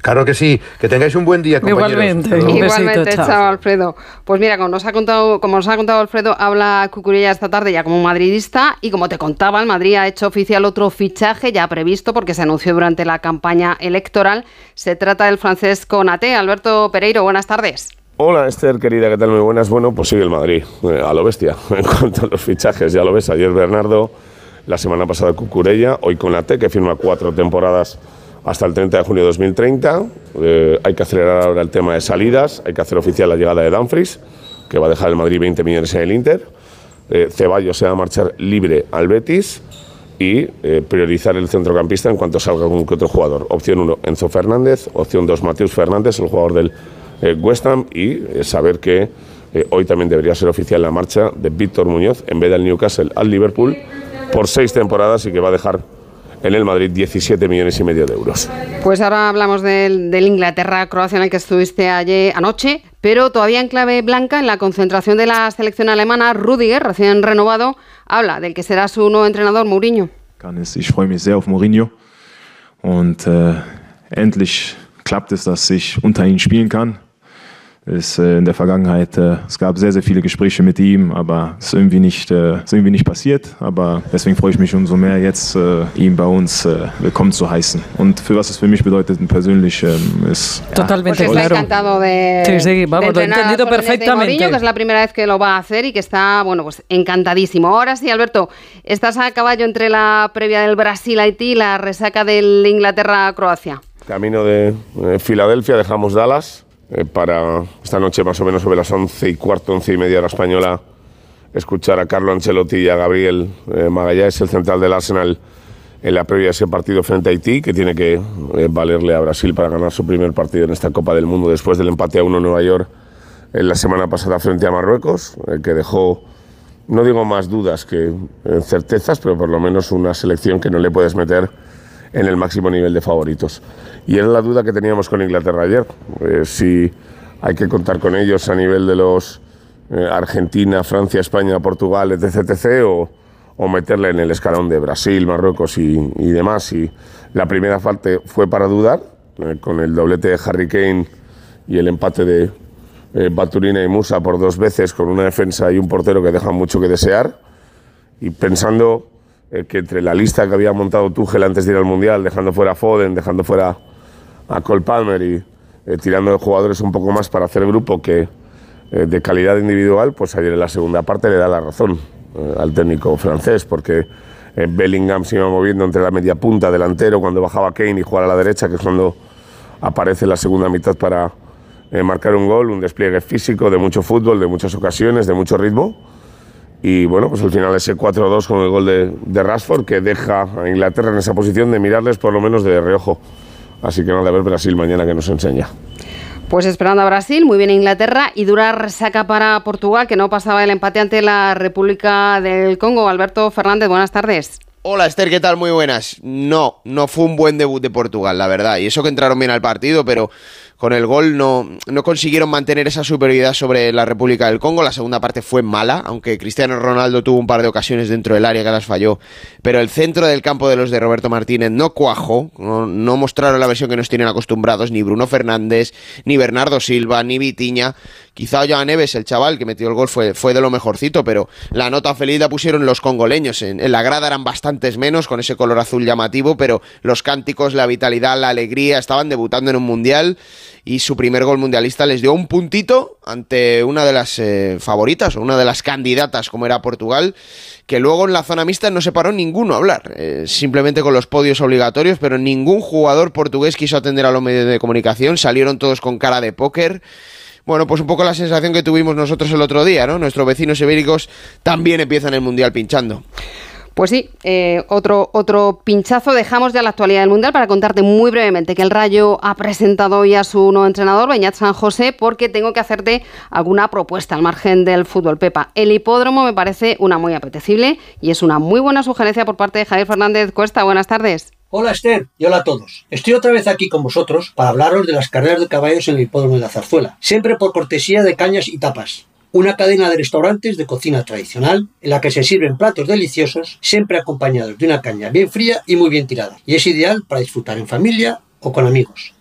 Claro que sí, que tengáis un buen día, compañeros. Igualmente, chao, Alfredo. Pues mira, como nos ha contado Alfredo, habla Cucurella esta tarde ya como madridista, y como te contaba, el Madrid ha hecho oficial otro fichaje ya previsto porque se anunció durante la campaña electoral. Se trata del francés Konaté. Alberto Pereiro, buenas tardes. Hola Esther, querida, ¿qué tal? Muy buenas. Bueno, pues sigue el Madrid, a lo bestia, en cuanto a los fichajes, ya lo ves, ayer Bernardo, la semana pasada Cucurella, hoy Konaté, que firma 4 temporadas hasta el 30 de junio de 2030. Hay que acelerar ahora el tema de salidas, hay que hacer oficial la llegada de Dumfries, que va a dejar el Madrid 20 millones en el Inter. Ceballos se va a marchar libre al Betis y priorizar el centrocampista en cuanto salga algún que otro jugador. Opción 1, Enzo Fernández. Opción 2, Mateus Fernández, el jugador del West Ham, y saber que hoy también debería ser oficial la marcha de Víctor Muñoz en vez del Newcastle al Liverpool por 6 temporadas y que va a dejar en el Madrid 17 millones y medio de euros. Pues ahora hablamos del Inglaterra-Croacia en el que estuviste anoche, pero todavía en clave blanca, en la concentración de la selección alemana. Rüdiger, recién renovado, habla del que será su nuevo entrenador, Mourinho. Ich freue mich sehr auf Mourinho und endlich klappt es, dass ich unter ihm spielen kann. In der Vergangenheit, es gab sehr, sehr viele Gespräche mit ihm, aber es ist irgendwie nicht passiert. Aber deswegen freue ich mich umso mehr, jetzt ihn bei uns willkommen zu heißen. Und für was es für mich bedeutet persönlich ist... Totalmente pues claro. Está encantado de vamos, lo he entendido perfectamente. Mourinho, que es la primera vez que lo va a hacer y que está, bueno, pues encantadísimo. Ahora sí, Alberto, estás a caballo entre la previa del Brasil-Haití y la resaca del Inglaterra-Croacia. Camino de Filadelfia, dejamos Dallas. Para esta noche más o menos sobre las 11:15, 11:30 hora española, escuchar a Carlo Ancelotti y a Gabriel Magalhães, el central del Arsenal, en la previa de ese partido frente a Haití, que tiene que valerle a Brasil para ganar su primer partido en esta Copa del Mundo después del empate a 1 en Nueva York en la semana pasada frente a Marruecos, que dejó, no digo más dudas que certezas, pero por lo menos una selección que no le puedes meter en el máximo nivel de favoritos. Y era la duda que teníamos con Inglaterra ayer, si hay que contar con ellos a nivel de los Argentina, Francia, España, Portugal, etc., o meterle en el escalón de Brasil, Marruecos y demás. Y la primera parte fue para dudar, con el doblete de Harry Kane y el empate de Baturina y Musa por 2 veces, con una defensa y un portero que dejan mucho que desear, y pensando que entre la lista que había montado Tuchel antes de ir al Mundial, dejando fuera a Foden, dejando fuera a Cole Palmer y tirando de jugadores un poco más para hacer grupo que de calidad individual, pues ayer en la segunda parte le da la razón al técnico francés, porque Bellingham se iba moviendo entre la media punta, delantero, cuando bajaba Kane y jugaba a la derecha, que es cuando aparece la segunda mitad para marcar un gol, un despliegue físico de mucho fútbol, de muchas ocasiones, de mucho ritmo. Y bueno, pues al final ese 4-2 con el gol de Rashford, que deja a Inglaterra en esa posición de mirarles por lo menos de reojo. Así que nada, a ver Brasil mañana que nos enseña. Pues esperando a Brasil, muy bien Inglaterra, y dura resaca para Portugal, que no pasaba el empate ante la República del Congo. Alberto Fernández, buenas tardes. Hola Esther, ¿qué tal? Muy buenas. No fue un buen debut de Portugal, la verdad. Y eso que entraron bien al partido, pero con el gol no consiguieron mantener esa superioridad sobre la República del Congo. La segunda parte fue mala, aunque Cristiano Ronaldo tuvo un par de ocasiones dentro del área que las falló. Pero el centro del campo de los de Roberto Martínez no cuajó, no mostraron la versión que nos tienen acostumbrados, ni Bruno Fernández, ni Bernardo Silva, ni Vitinha. Quizá Joao Neves, el chaval que metió el gol, fue de lo mejorcito, pero la nota feliz la pusieron los congoleños. En la grada eran bastantes menos, con ese color azul llamativo, pero los cánticos, la vitalidad, la alegría, estaban debutando en un mundial y su primer gol mundialista les dio un puntito ante una de las favoritas o una de las candidatas como era Portugal, que luego en la zona mixta no se paró ninguno a hablar, simplemente con los podios obligatorios, pero ningún jugador portugués quiso atender a los medios de comunicación, salieron todos con cara de póker. Bueno, pues un poco la sensación que tuvimos nosotros el otro día, ¿no? Nuestros vecinos ibéricos también empiezan el Mundial pinchando. Pues sí, otro pinchazo. Dejamos ya la actualidad del Mundial para contarte muy brevemente que el Rayo ha presentado hoy a su nuevo entrenador, Beñat San José, porque tengo que hacerte alguna propuesta al margen del fútbol, Pepa. El hipódromo me parece una muy apetecible y es una muy buena sugerencia por parte de Javier Fernández Cuesta. Buenas tardes. Hola Esther y hola a todos. Estoy otra vez aquí con vosotros para hablaros de las carreras de caballos en el hipódromo de la Zarzuela, siempre por cortesía de Cañas y Tapas, una cadena de restaurantes de cocina tradicional en la que se sirven platos deliciosos, siempre acompañados de una caña bien fría y muy bien tirada, y es ideal para disfrutar en familia o con amigos.